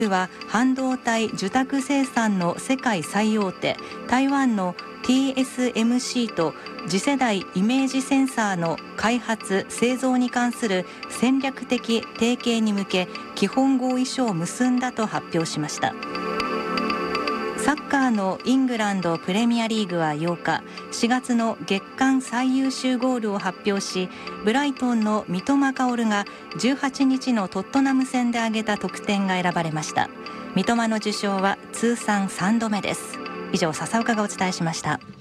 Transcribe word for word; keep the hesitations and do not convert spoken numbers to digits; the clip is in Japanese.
は半導体受託生産の世界最大手台湾の ティーエスエムシー と次世代イメージセンサーの開発・製造に関する戦略的提携に向け基本合意書を結んだと発表しました。サッカーのイングランドプレミアリーグはようか、しがつの月間最優秀ゴールを発表し、ブライトンの三笘薫がじゅうはちにちのトットナム戦で挙げた得点が選ばれました。三笘の受賞は通算さんどめです。以上、笹岡がお伝えしました。